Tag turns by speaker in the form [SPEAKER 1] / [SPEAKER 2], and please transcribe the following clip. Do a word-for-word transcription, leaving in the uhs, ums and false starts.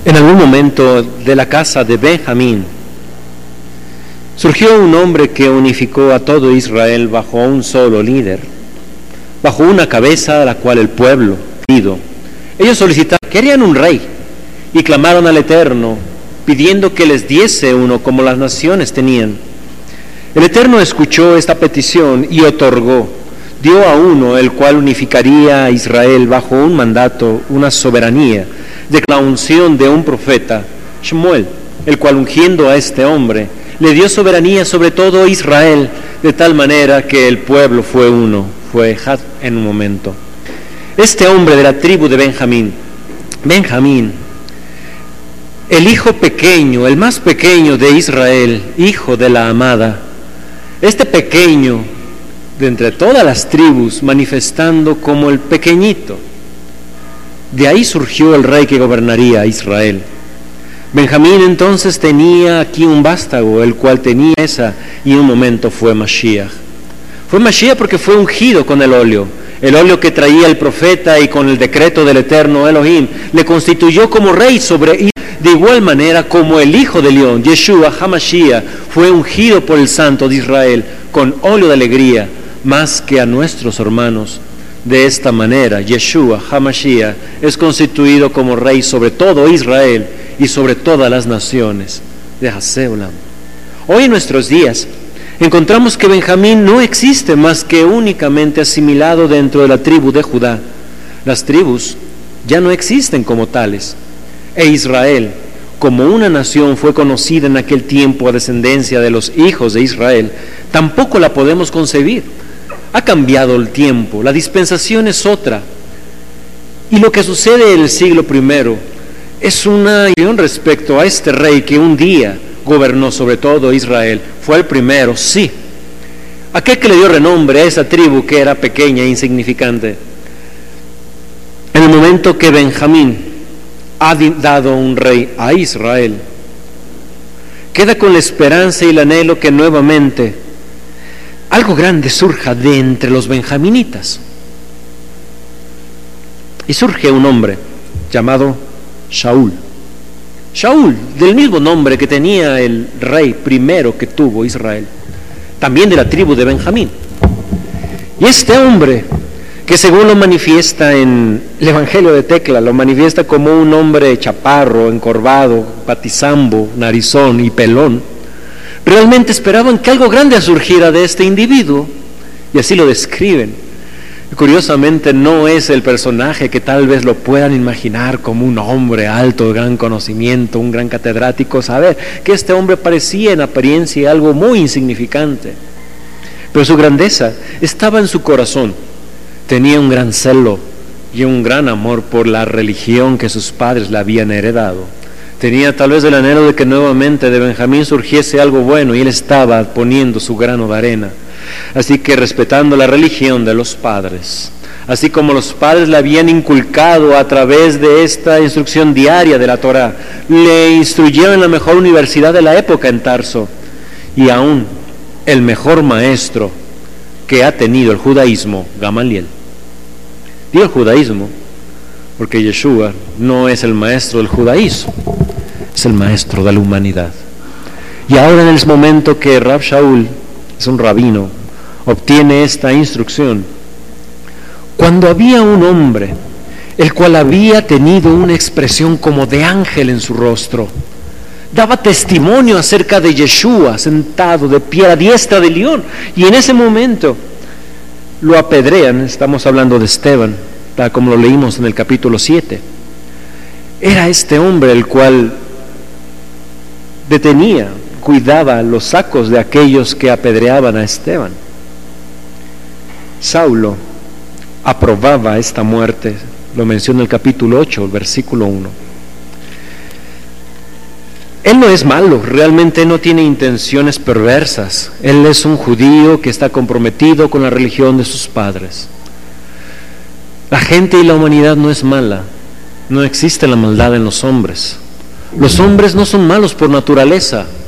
[SPEAKER 1] En algún momento de la casa de Benjamín surgió un hombre que unificó a todo Israel bajo un solo líder, bajo una cabeza a la cual el pueblo pidió. Ellos solicitaron, querían un rey, y clamaron al Eterno, pidiendo que les diese uno como las naciones tenían. El Eterno escuchó esta petición y otorgó, dio a uno el cual unificaría a Israel bajo un mandato, una soberanía, de la unción de un profeta, Shmuel, el cual ungiendo a este hombre, le dio soberanía sobre todo Israel, de tal manera que el pueblo fue uno, fue ejad en un momento. Este hombre de la tribu de Benjamín, Benjamín, el hijo pequeño, el más pequeño de Israel, hijo de la amada, este pequeño de entre todas las tribus, manifestando como el pequeñito, de ahí surgió el rey que gobernaría a Israel. Benjamín entonces tenía aquí un vástago, el cual tenía esa, y en un momento fue Mashiach. Fue Mashiach porque fue ungido con el óleo, el óleo que traía el profeta, y con el decreto del eterno Elohim, le constituyó como rey sobre Israel. De igual manera como el hijo de León, Yeshua HaMashiach, fue ungido por el Santo de Israel con óleo de alegría, más que a nuestros hermanos. De esta manera, Yeshua HaMashiach es constituido como rey sobre todo Israel y sobre todas las naciones de Haseolam. Hoy en nuestros días encontramos que Benjamín no existe más que únicamente asimilado dentro de la tribu de Judá. Las tribus ya no existen como tales, e Israel, como una nación fue conocida en aquel tiempo a descendencia de los hijos de Israel, tampoco la podemos concebir. Ha cambiado el tiempo, la dispensación es otra, y lo que sucede en el siglo primero es una acción respecto a este rey que un día gobernó sobre todo Israel. Fue el primero, sí, aquel que le dio renombre a esa tribu que era pequeña e insignificante. En el momento que Benjamín ha dado un rey a Israel, queda con la esperanza y el anhelo que nuevamente algo grande surja de entre los benjaminitas. Y surge un hombre llamado Shaul. Shaul, del mismo nombre que tenía el rey primero que tuvo Israel, también de la tribu de Benjamín. Y este hombre, que según lo manifiesta en el Evangelio de Tecla, lo manifiesta como un hombre chaparro, encorvado, patizambo, narizón y pelón, realmente esperaban que algo grande surgiera de este individuo, y así lo describen. Y curiosamente no es el personaje que tal vez lo puedan imaginar como un hombre alto, de gran conocimiento, un gran catedrático, saber que este hombre parecía en apariencia algo muy insignificante, pero su grandeza estaba en su corazón. Tenía un gran celo y un gran amor por la religión que sus padres le habían heredado. Tenía tal vez el anhelo de que nuevamente de Benjamín surgiese algo bueno, y él estaba poniendo su grano de arena. Así que, respetando la religión de los padres, así como los padres le habían inculcado a través de esta instrucción diaria de la Torá, le instruyeron en la mejor universidad de la época en Tarso, y aún el mejor maestro que ha tenido el judaísmo, Gamaliel. Digo el judaísmo porque Yeshua no es el maestro del judaísmo, es el maestro de la humanidad. Y ahora, en el momento que Rab Shaul, es un rabino, obtiene esta instrucción, cuando había un hombre el cual había tenido una expresión como de ángel en su rostro, daba testimonio acerca de Yeshua sentado de pie a la diestra de León, y en ese momento lo apedrean. Estamos hablando de Esteban, tal como lo leímos en el capítulo siete. Era este hombre el cual detenía, cuidaba los sacos de aquellos que apedreaban a Esteban. Saulo aprobaba esta muerte, lo menciona el capítulo ocho, el versículo uno. Él no es malo, realmente no tiene intenciones perversas. Él es un judío que está comprometido con la religión de sus padres. La gente y la humanidad no es mala, no existe la maldad en los hombres. Los hombres no son malos por naturaleza,